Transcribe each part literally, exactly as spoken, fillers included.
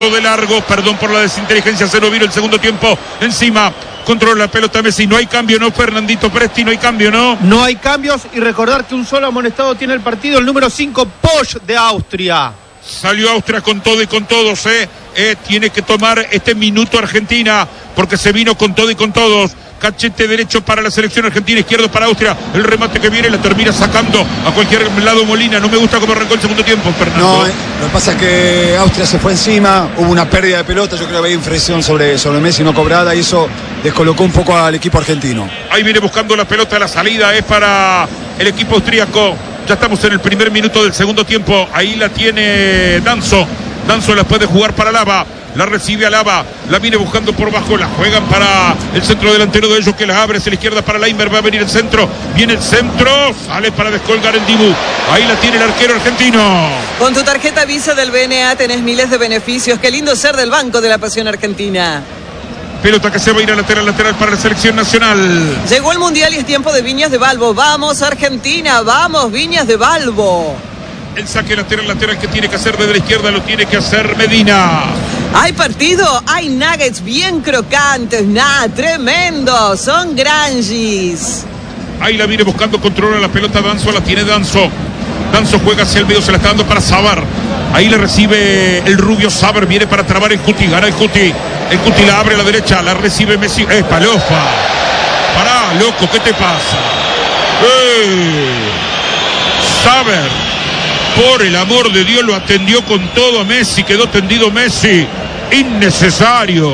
de largo, perdón por la desinteligencia, se nos vino el segundo tiempo encima, controla la pelota Messi, no hay cambio, ¿no? Fernandito Presti, no hay cambio, ¿no? No hay cambios y recordar que un solo amonestado tiene el partido, el número cinco, Posch de Austria. Salió Austria con todo y con todos, ¿eh? eh tiene que tomar este minuto Argentina, porque se vino con todo y con todos. Cachete derecho para la selección argentina, izquierdo para Austria. El remate que viene la termina sacando a cualquier lado Molina. No me gusta cómo arrancó el segundo tiempo, Fernando. No, eh, lo que pasa es que Austria se fue encima, hubo una pérdida de pelota, yo creo que había infracción sobre, sobre Messi no cobrada y eso descolocó un poco al equipo argentino. Ahí viene buscando la pelota, la salida es para el equipo austríaco. Ya estamos en el primer minuto del segundo tiempo. Ahí la tiene Danso. Danso la puede jugar para Lava. La recibe Alaba, la viene buscando por bajo, la juegan para el centro delantero de ellos que la abre hacia la izquierda para Leimer, va a venir el centro, viene el centro, sale para descolgar el Dibu, ahí la tiene el arquero argentino. Con tu tarjeta Visa del B N A tenés miles de beneficios, qué lindo ser del Banco de la Pasión Argentina. Pelota que se va a ir a lateral, lateral para la selección nacional. Llegó el Mundial y es tiempo de Viñas de Balbo, vamos Argentina, vamos Viñas de Balbo. El saque lateral, lateral que tiene que hacer desde la izquierda lo tiene que hacer Medina. Hay partido, hay nuggets bien crocantes, nada, tremendo, son granjis. Ahí la viene buscando, controla la pelota Danzo, la tiene Danzo. Danzo juega hacia el medio, se la está dando para Sabar. Ahí le recibe el rubio Sabar, viene para trabar el Cuti, gana el Cuti. El Cuti la abre a la derecha, la recibe Messi. ¡Eh, Palofa! Pará, loco, ¿qué te pasa? ¡Eh! Sabar. Por el amor de Dios, lo atendió con todo a Messi, quedó tendido Messi. Innecesario.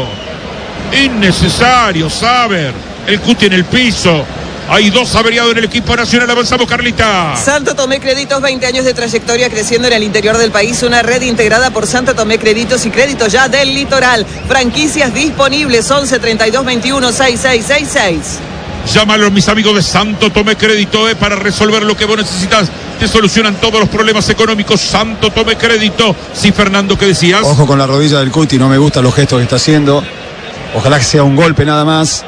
Innecesario, Saber. El Cuti en el piso. Hay dos averiados en el equipo nacional. Avanzamos, Carlita. Santo Tomé Créditos, veinte años de trayectoria creciendo en el interior del país. Una red integrada por Santo Tomé Créditos y Créditos Ya del Litoral. Franquicias disponibles, once treinta y dos veintiuno sesenta y seis sesenta y seis. Llámalo, mis amigos de Santo Tomé Crédito, eh, para resolver lo que vos necesitas. Te solucionan todos los problemas económicos. Santo Tomé Crédito. Sí, Fernando, ¿qué decías? Ojo con la rodilla del Cuti, no me gustan los gestos que está haciendo. Ojalá que sea un golpe nada más.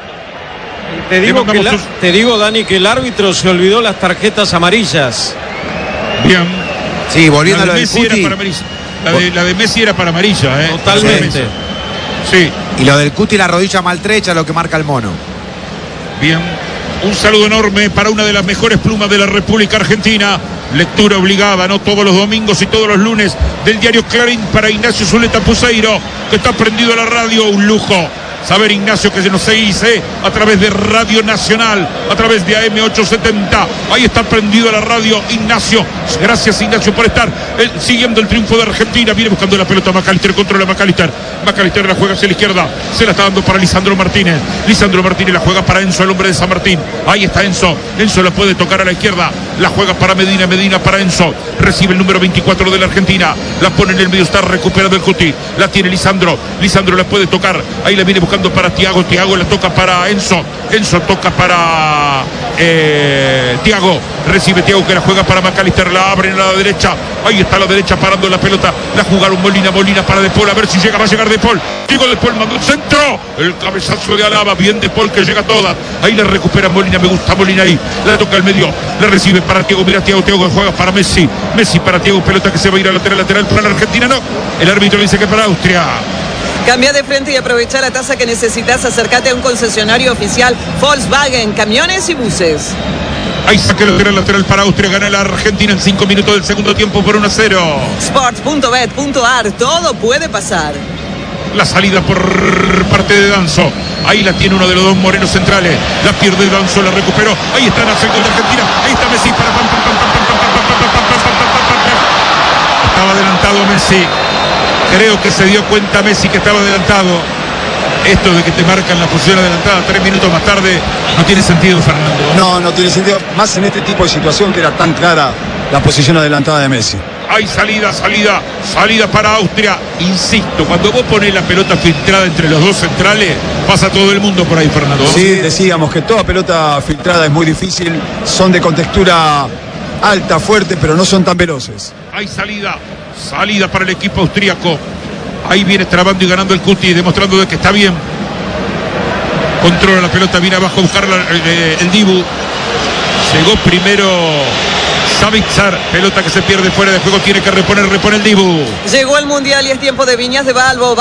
Te digo, que la, te digo, Dani, que el árbitro se olvidó las tarjetas amarillas. Bien. Sí, volviendo la a de lo del Messi Cuti. Era para amarilla. La de, la de Messi era para amarilla, ¿eh? Totalmente. Sí. Y lo del Cuti, la rodilla maltrecha, lo que marca el mono. Bien. Un saludo enorme para una de las mejores plumas de la República Argentina. Lectura obligada, ¿no? Todos los domingos y todos los lunes del diario Clarín para Ignacio Zuleta Puseiro, que está prendido a la radio, un lujo. Saber, Ignacio, que se nos seguís, ¿eh? A través de Radio Nacional, a través de A M ochocientos setenta. Ahí está prendido a la radio Ignacio. Gracias, Ignacio, por estar eh, siguiendo el triunfo de Argentina. Viene buscando la pelota McAllister, controla McAllister. McAllister la juega hacia la izquierda. Se la está dando para Lisandro Martínez. Lisandro Martínez la juega para Enzo, el hombre de San Martín. Ahí está Enzo. Enzo la puede tocar a la izquierda. La juega para Medina. Medina para Enzo. Recibe el número veinticuatro de la Argentina. La pone en el medio. Está recuperado el Cuti. La tiene Lisandro. Lisandro la puede tocar. Ahí la viene buscando para Thiago, Thiago la toca para Enzo, Enzo toca para eh, Thiago, recibe Thiago que la juega para McAllister, la abre en la derecha, ahí está la derecha parando la pelota, la jugaron Molina, Molina para De Paul, a ver si llega, va a llegar De Paul, llegó De Paul, mandó el centro, el cabezazo de Alaba, bien De Paul que llega toda, ahí la recupera Molina, me gusta Molina ahí, la toca al medio, la recibe para Thiago, mira Thiago, Thiago que juega para Messi, Messi para Thiago, pelota que se va a ir a lateral, lateral para la Argentina, no, el árbitro dice que para Austria. Cambia de frente y aprovecha la tasa que necesitas. Acércate a un concesionario oficial Volkswagen, camiones y buses. Ahí saque lateral, lateral para Austria. Gana la Argentina en cinco minutos del segundo tiempo por uno a cero. Sports punto bet punto a r, todo puede pasar. La salida por parte de Danzo. Ahí la tiene uno de los dos morenos centrales. La pierde Danzo, la recuperó. Ahí está la segunda Argentina. Ahí está Messi para pam, pam, pam, pam, pam, pam, pam, pam, pam, pam, pam. Estaba adelantado Messi. Creo que se dio cuenta Messi que estaba adelantado. Esto de que te marcan la posición adelantada tres minutos más tarde no tiene sentido, Fernando. No, no tiene sentido. Más en este tipo de situación que era tan clara la posición adelantada de Messi. Hay salida, salida, salida para Austria. Insisto, cuando vos pones la pelota filtrada entre los dos centrales, pasa todo el mundo por ahí, Fernando. Sí, decíamos que toda pelota filtrada es muy difícil. Son de contextura alta, fuerte, pero no son tan veloces. Hay salida, salida para el equipo austríaco. Ahí viene trabando y ganando el Cuti, demostrando de que está bien. Controla la pelota, viene abajo a buscar la, el, el Dibu. Llegó primero Savitzer, pelota que se pierde fuera de juego, tiene que reponer, repone el Dibu. Llegó el Mundial y es tiempo de Viñas de Balbo.